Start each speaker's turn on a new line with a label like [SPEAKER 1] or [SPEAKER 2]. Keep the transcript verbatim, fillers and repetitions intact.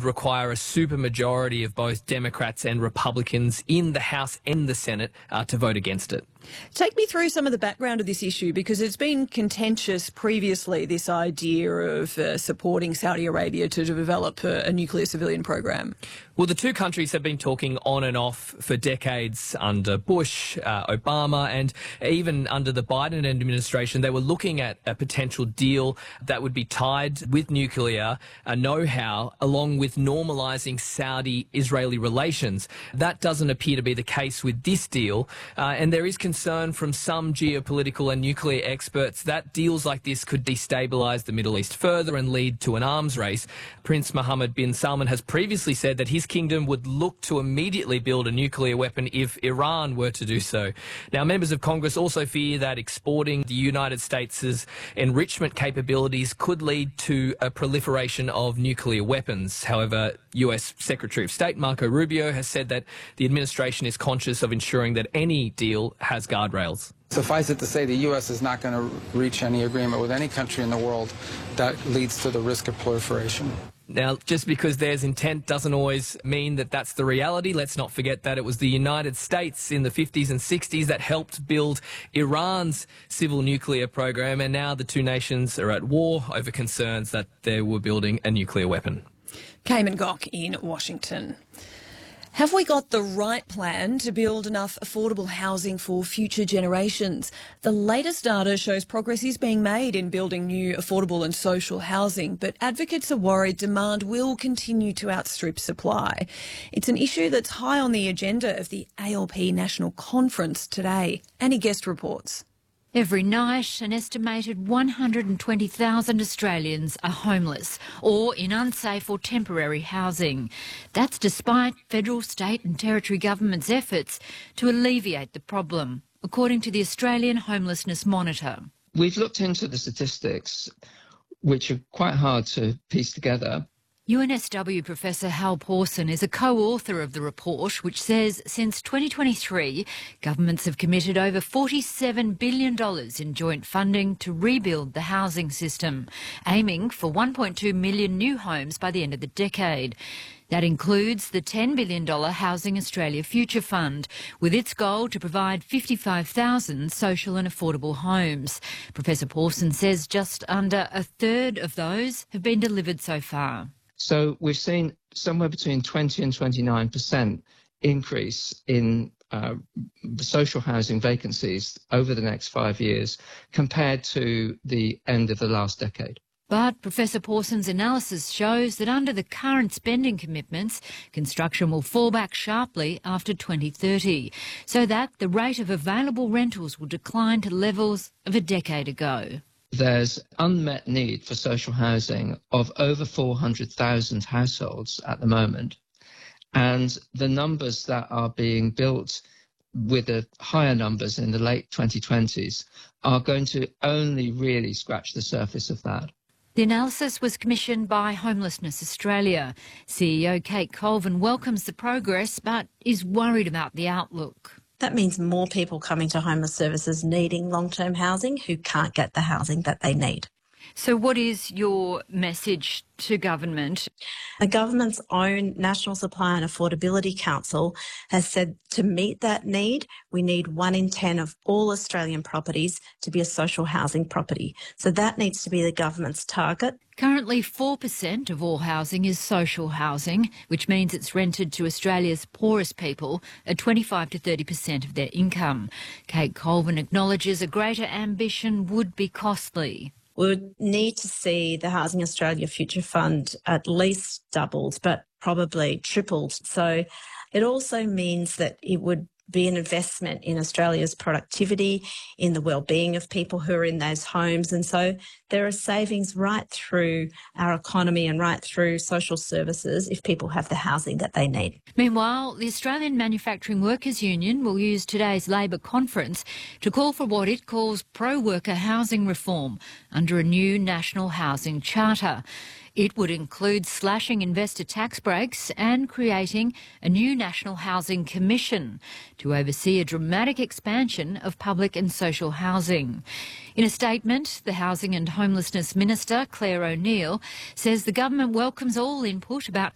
[SPEAKER 1] would require a supermajority of both Democrats and Republicans in the House and the Senate uh, to vote against it.
[SPEAKER 2] Take me through some of the background of this issue, because it's been contentious previously, this idea of uh, supporting Saudi Arabia to develop a, a nuclear civilian program.
[SPEAKER 1] Well, the two countries have been talking on and off for decades under Bush, uh, Obama, and even under the Biden administration. They were looking at a potential deal that would be tied with nuclear uh, know-how, along with normalising Saudi-Israeli relations. That doesn't appear to be the case with this deal, uh, and there is concern from some geopolitical and nuclear experts that deals like this could destabilise the Middle East further and lead to an arms race. Prince Mohammed bin Salman has previously said that his kingdom would look to immediately build a nuclear weapon if Iran were to do so. Now, members of Congress also fear that exporting the United States' enrichment capabilities could lead to a proliferation of nuclear weapons. However, U S Secretary of State Marco Rubio has said that the administration is conscious of ensuring that any deal has guardrails.
[SPEAKER 3] Suffice it to say, the U S is not going to reach any agreement with any country in the world that leads to the risk of proliferation.
[SPEAKER 1] Now, just because there's intent doesn't always mean that that's the reality. Let's not forget that it was the United States in the fifties and sixties that helped build Iran's civil nuclear program, and now the two nations are at war over concerns that they were building a nuclear weapon.
[SPEAKER 2] Cayman Gok in Washington. Have we got the right plan to build enough affordable housing for future generations? The latest data shows progress is being made in building new affordable and social housing, but advocates are worried demand will continue to outstrip supply. It's an issue that's high on the agenda of the A L P National Conference today. Annie Guest reports.
[SPEAKER 4] Every night, an estimated one hundred twenty thousand Australians are homeless or in unsafe or temporary housing. That's despite federal, state and territory governments' efforts to alleviate the problem, according to the Australian Homelessness Monitor.
[SPEAKER 5] We've looked into the statistics, which are quite hard to piece together.
[SPEAKER 4] U N S W Professor Hal Pawson is a co-author of the report, which says since twenty twenty-three, governments have committed over forty-seven billion dollars in joint funding to rebuild the housing system, aiming for one point two million new homes by the end of the decade. That includes the ten billion dollars Housing Australia Future Fund, with its goal to provide fifty-five thousand social and affordable homes. Professor Pawson says just under a third of those have been delivered so far.
[SPEAKER 5] So we've seen somewhere between twenty and twenty-nine percent increase in uh, social housing vacancies over the next five years compared to the end of the last decade.
[SPEAKER 4] But Professor Pawson's analysis shows that under the current spending commitments, construction will fall back sharply after twenty thirty, so that the rate of available rentals will decline to levels of a decade ago.
[SPEAKER 5] There's unmet need for social housing of over four hundred thousand households at the moment, and the numbers that are being built with the higher numbers in the late twenty twenties are going to only really scratch the surface of that.
[SPEAKER 4] The analysis was commissioned by Homelessness Australia. C E O Kate Colvin welcomes the progress but is worried about the outlook.
[SPEAKER 6] That means more people coming to homeless services needing long-term housing who can't get the housing that they need.
[SPEAKER 4] So what is your message to government?
[SPEAKER 6] The government's own National Supply and Affordability Council has said to meet that need, we need one in ten of all Australian properties to be a social housing property. So that needs to be the government's target.
[SPEAKER 4] Currently, four percent of all housing is social housing, which means it's rented to Australia's poorest people at twenty-five to thirty percent of their income. Kate Colvin acknowledges a greater ambition would be costly.
[SPEAKER 6] We would need to see the Housing Australia Future Fund at least doubled, but probably tripled. So it also means that it would be an investment in Australia's productivity, in the well-being of people who are in those homes. And so there are savings right through our economy and right through social services if people have the housing that they need.
[SPEAKER 4] Meanwhile, the Australian Manufacturing Workers Union will use today's Labor conference to call for what it calls pro-worker housing reform under a new national housing charter. It would include slashing investor tax breaks and creating a new National Housing Commission to oversee a dramatic expansion of public and social housing. In a statement, the Housing and Homelessness Minister, Claire O'Neill, says the government welcomes all input about